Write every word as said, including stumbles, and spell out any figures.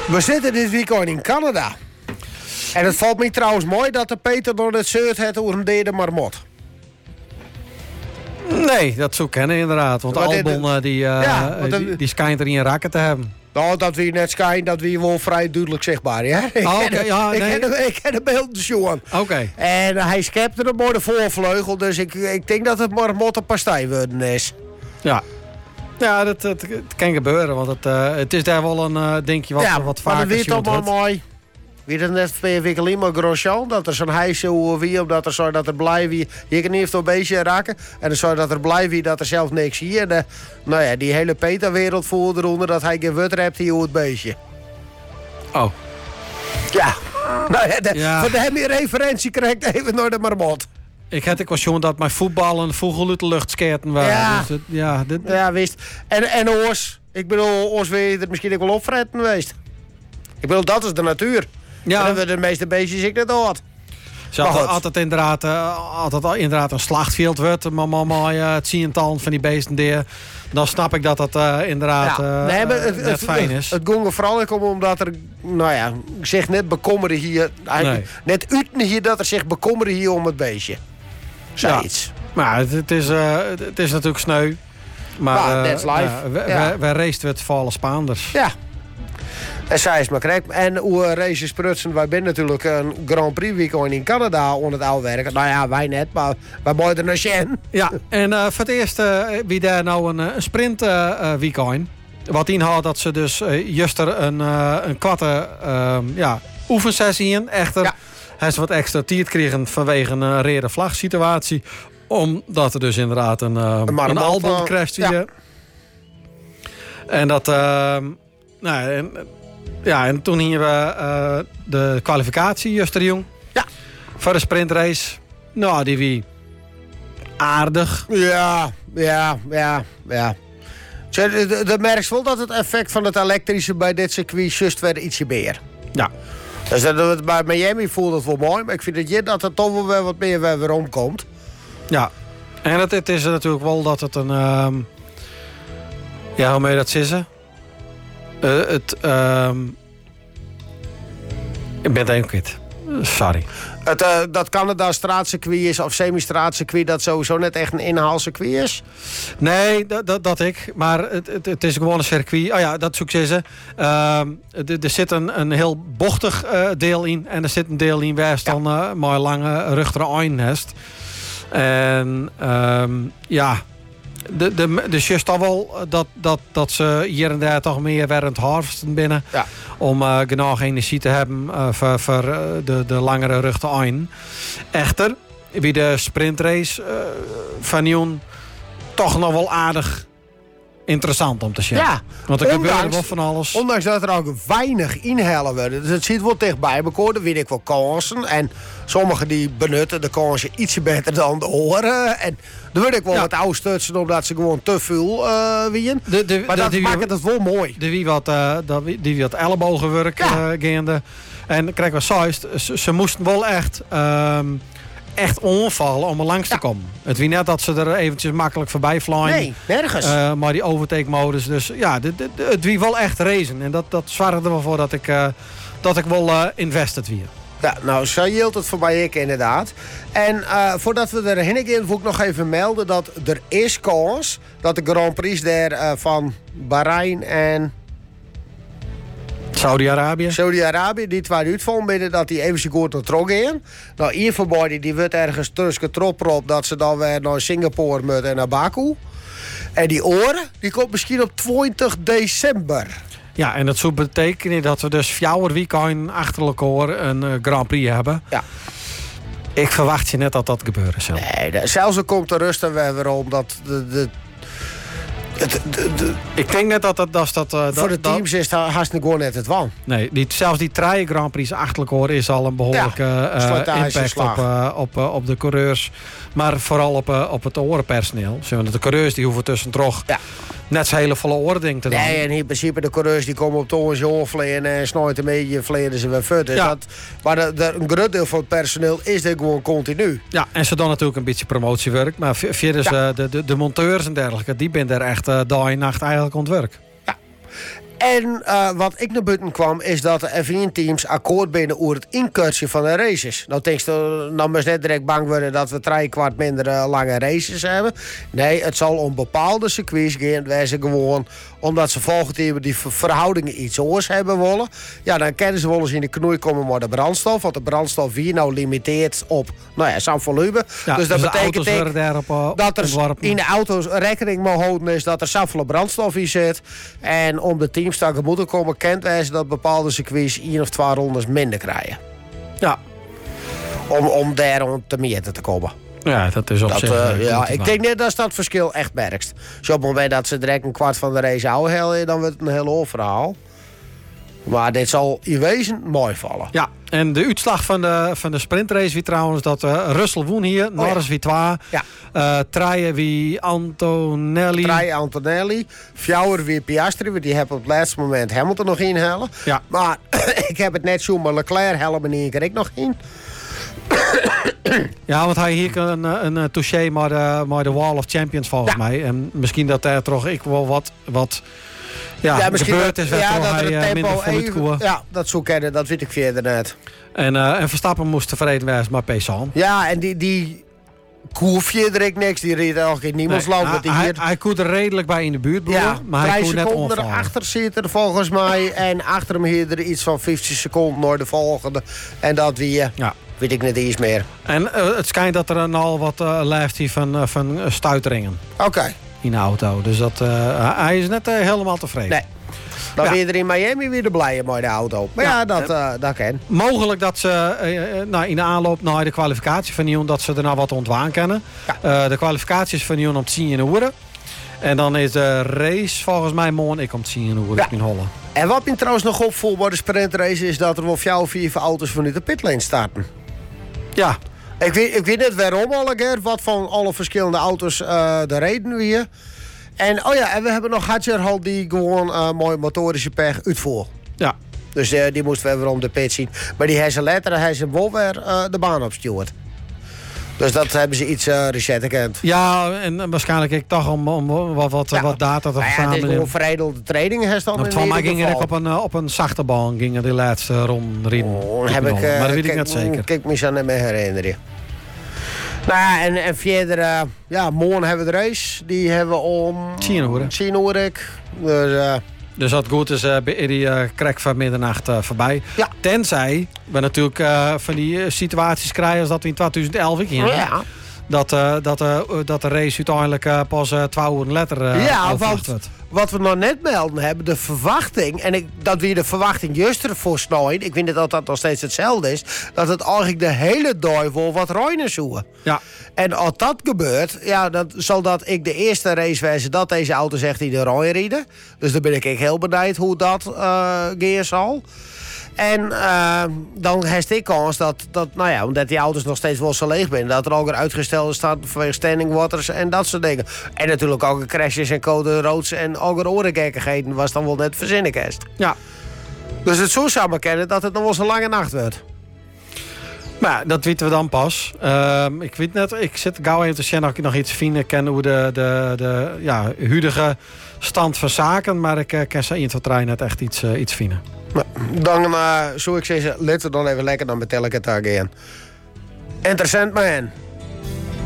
We zitten dit weekend in Canada. En het valt me trouwens mooi dat de Peter nog het zeurt het hoe een derde marmot. Nee, dat zou kennen inderdaad. Want Wat Albon dit- uh, die, uh, Ja, want die, dat- die schijnt er in rakken te hebben. Nou, dat wie net schijnt, dat wie wel vrij duidelijk zichtbaar, ja. Ik Oh, ken oké, de- ja, ik nee. ken de- Ik ken de beelden, Johan. Oké. En hij schepte hem door de voorvleugel, dus ik, ik denk dat het marmot een pastei worden is. Ja. Ja, dat, dat, dat kan gebeuren. Want het, uh, het is daar wel een uh, dingetje wat, ja, wat maar vaker dat weet zien allemaal wordt. mooi. Wie dat net twee weken lima Grosjean, dat er zo'n hijse hoe wie omdat er zo dat er blij wie je kan niet even een beetje raken en dan zo dat er blij wie dat er zelf niks hier en de, nou ja die hele Peter wereld voelde eronder dat hij geen wut hebt hier hoe het beestje. Oh. Ja. Nou ja, de, Ja. van de hem die referentie krijgt even naar de marmot. Ik had ik was jongen dat mijn voetbal een vogel uit de lucht skaten waren. Ja. Dus het, ja, dit, Ja, wist. En, en Oors, ik bedoel, Oors wil je het misschien ook wel opfretten geweest. Ik bedoel, dat is de natuur. Ja. En dan worden de meeste beestjes ik net hoort. Ze Maar had goed. altijd inderdaad, uh, altijd al inderdaad een slachtveld werd. Maar, maar, maar uh, het ziental van die beesten der. Dan snap ik dat dat uh, inderdaad uh, nee, maar het, net het, fijn het, is. het ging er vooral ook om omdat er, nou ja, ik zeg net bekommeren hier. Nee. Net uten hier dat er zich bekommeren hier om het beestje. Zoiets. Maar het, het, is, uh, het, het is natuurlijk sneu. Maar Maar uh, that's life. ja, wij, Ja. wij, wij racen het voor alle Spaanders. Ja. En zij is maar correct. En hoe uh, races prutsen, wij zijn natuurlijk een Grand Prix weekend in Canada onder het oude werken. Nou ja, wij net, maar wij moeten er naar Shen. Ja, en uh, voor het eerst uh, wie daar nou een, een sprint uh, uh, weekend. Wat inhoudt dat ze dus uh, juist er een, uh, een kwarte uh, ja, oefensessie in. Echter, Ja. hij is wat extra tijd kregen vanwege een rode vlag situatie. Omdat er dus inderdaad een, uh, Een een, marmot, album uh, crasht ja. hier. En dat... Uh, nou, en, ja, en toen hier we uh, de kwalificatie, Juster Jong. Ja. Voor de sprintrace. Nou, die wie aardig. Ja, ja, ja, ja. Dat merkt wel dat het effect van het elektrische bij dit circuit juist weer ietsje meer. Ja. Dus dat, bij Miami voelt het wel mooi, maar ik vind dat je dat er toch wel weer wat meer weer weer omkomt. Ja. En het, het is natuurlijk wel dat het een... Um, ja, hoe moet je dat zeggen? Uh, het... Um, ik ben het even kwijt. Sorry. Het, uh, dat Canada straatcircuit is of semi-straatcircuit, dat sowieso net echt een inhaalcircuit is. Nee, dat, dat, dat ik. Maar het, het, het is gewoon een circuit. Oh ja, dat zoek ik zeggen. Um, er, er zit een, een heel bochtig uh, deel in. En er zit een deel in waar je dan uh, mooi lange ruchtere eind heeft. En um, ja... De, de, de just al wel dat, dat, dat ze hier en daar toch meer weer aan het harvesten binnen. Ja. Om uh, genoeg energie te hebben uh, voor, voor uh, de, de langere ruchte eind. Echter, wie de sprintrace uh, van Joen toch nog wel aardig interessant om te zien. Ja, Want er ondanks- gebeurt wel van alles. Ondanks dat er ook weinig inhalen worden. Dus het zit wel dichtbij elkaar, dan weet ik wel kansen. En sommigen die benutten de kansen iets beter dan de horen. En dan wil ik wel Ja. wat oudstutsen omdat ze gewoon te veel uh, wien. De, de, Maar de- dat die- maakt het wel mooi. De wie wat, uh, dat wie- die wat ellebogenwerk Ja. uh, gaande. En kijk wat zuist, ze, ze moesten wel echt, um, echt onvallen om er langs Ja. te komen. Het wie net dat ze er eventjes makkelijk voorbij vliegen. Nee, nergens. Uh, maar die overtake-modus. Dus ja, de, de, de- het wie wel echt racen. En dat, dat zorgde er wel voor dat ik, uh, dat ik wel uh, invested wie. Ja, nou, zo hield het voor mij ik inderdaad. En uh, voordat we er heen gaan, wil ik nog even melden dat er is kans dat de Grand Prix daar uh, van Bahrein en Saudi-Arabië. Saudi-Arabië, die twee uitvallen binnen, dat die even zo goed naar trok gaan. Nou, hier voorbij, die, die wordt ergens tussen trop op dat ze dan weer naar Singapore moeten en naar Baku. En die oren, die komt misschien op twintig december. Ja, en dat zou betekenen dat we dus vier weekend achter elkaar een uh, Grand Prix hebben. Ja. Ik verwacht je net dat dat gebeuren zal. Nee, de, zelfs al komt de rust er weer weer om dat de... de het, de, de, Ik denk net dat dat... dat, dat uh, voor de dat- teams is het haast gewoon net het wan. Nee, die, zelfs die traaie Grand Prix achter elkaar is al een behoorlijke Ja, uh, slijtageslag. impact op, uh, op, uh, op de coureurs. Maar vooral op, uh, op het orenpersoneel. Zeg maar, de coureurs die hoeven tussendoor Ja. net zo'n hele volle oording te doen. Nee, en in principe de coureurs die komen op toren zo vleien en snooit een beetje vleien ze weer verder. Dus Ja. dat, maar de, de, een groot deel van het personeel is er gewoon continu. Ja, en ze doen natuurlijk een beetje promotiewerk. Maar v- verder is, Ja. uh, de, de, de monteurs en dergelijke, die zijn er echt uh, dag en nacht eigenlijk aan het werk. En uh, wat ik naar buiten kwam, is dat de F één teams akkoord binnen over het inkurtje van de races. Nou, denk je, nou moet je net direct bang worden dat we drie kwart minder uh, lange races hebben. Nee, het zal om bepaalde circuits gaan waar ze gewoon, omdat ze volgend jaar die verhoudingen iets oors hebben willen. Ja, dan kunnen ze wel eens in de knoei komen met de brandstof. Want de brandstof hier nou limiteert op, nou ja, zoveel lube. Ja, dus dat dus betekent ik, daarop, uh, dat er in de auto's rekening mee houden is dat er zoveel brandstof in zit. En om de teams te moeten komen, kent wij ze dat bepaalde circuits één of twee rondes minder krijgen. Ja. Om, om daar te meer te komen. Ja, dat is op dat, zich... Uh, uh, ja, ik denk net dat dat verschil echt merkst. Dus op het moment dat ze direct een kwart van de race houden, dan wordt het een heel oor verhaal. Maar dit zal in wezen mooi vallen. Ja, en de uitslag van de, van de sprintrace wie trouwens, dat uh, Russell woen hier, Norris oh ja. wie twee, ja. uh, Treien wie Antonelli. Treien Antonelli, Fjouwer wie Piastri, want die hebben op het laatste moment Hamilton nog inhalen. Ja. Maar ik heb het net zo, maar Leclerc helemaal niet, ik nog in. Ja, want hij hier een, een, een touché maar de, maar de Wall of Champions volgens ja. mij. En misschien dat daar toch ik wel wat... wat Ja, ja misschien gebeurd is, ja, dat hij het tempo even, ja, dat zo kennen, dat weet ik verder net. En, uh, en Verstappen moest tevreden zijn, maar Pesson. Ja, en die, die koefje direct niks, die reed ook in niemandsland. Nee, hij, hij, hier... hij kon er redelijk bij in de buurt blijven, ja, maar hij kon net onvallen. Erachter zit er volgens mij en achter hem hier er iets van vijftig seconden naar de volgende. En dat wie, ja. weet ik niet eens meer. En uh, het schijnt dat er al wat uh, lijft hier van, uh, van stuiteringen. Oké. Okay. In de auto, dus dat, uh, hij is net uh, helemaal tevreden. Nee. Dan ja. ben je er in Miami weer de blije met de auto. Maar ja, ja dat, uh, dat kan. Mogelijk dat ze uh, nou, in de aanloop naar de kwalificatie van Nyon dat ze er nou wat ontwaan kennen. Ja. Uh, de kwalificatie is van Nyon om tien uur. En dan is de race volgens mij morgen ik om tien uur ja. in Holland. En wat me trouwens nog opvalt bij de sprintrace is dat er wel jou vier auto's vanuit de pitlane starten. Ja. Ik weet, ik weet niet waarom al een keer, wat van alle verschillende auto's uh, de reden weer. En oh ja, en we hebben nog Hadjar die gewoon uh, mooi motorische pech uitvoert. Ja. Dus uh, die moesten we weer om de pit zien. Maar die heeft ze later, hij ze wel weer uh, de baan opgestuurd. Dus dat hebben ze iets uh, recent gekend. Ja, en waarschijnlijk ik toch om, om wat, wat, ja. wat data te verzamelen. Ja, het is gewoon veredelde training. Nou, van mij ging er op een, op een zachte baan gingen de laatste ronde. Oh, heb ik, uh, maar dat weet ik kijk, niet zeker. Kijk me zo niet meer herinneren. Nou ja, en, en verder, uh, ja, morgen hebben we de race. Die hebben we om... tien uur. tien uur ik. Dus, uh, dus wat goed is, uh, bij die uh, krek van middernacht uh, voorbij. Ja. Tenzij we natuurlijk uh, van die uh, situaties krijgen als dat we in twintig elf gingen. Ja. Dat, uh, dat, uh, dat de race uiteindelijk uh, pas uh, twee uur later uh, ja, want wat we nog net melden hebben, de verwachting, en ik, dat weer de verwachting juist ervoor snijden, ik vind dat dat nog steeds hetzelfde is, dat het eigenlijk de hele dag wel wat ruiner zoeken. Ja. En als dat gebeurt, ja, dan zal dat ik de eerste race wijzen dat deze auto zegt die de ruin rieden. Dus dan ben ik heel benieuwd hoe dat uh, gaan zal. En uh, dan heeft ik kans dat, dat, nou ja, omdat die auto's nog steeds wel zo leeg zijn, dat er ook weer uitgestelde staat vanwege standing waters en dat soort dingen. En natuurlijk ook een crashes en code roods en ook een orengekkigheden was dan wel net verzinningest. Ja. Dus het zo samen kennen dat het nog wel eens een lange nacht wordt. Maar dat weten we dan pas. Uh, ik weet net, ik zit gauw even te zien of ik nog iets vinden ken hoe de, de, de ja, huidige stand van zaken, maar ik uh, ken ze in het trein net echt iets, uh, iets vinden. Nou, dan uh, zou ik zeggen, laten we dan even lekker dan betel ik het daar gaan. Interessant man.